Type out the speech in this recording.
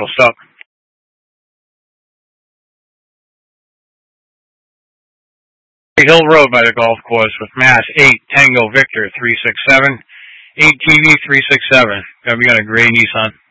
What's up? Hill Road by the golf course with Mass 8 Tango Victor 367, 8 TV 367. Gonna be on a gray Nissan.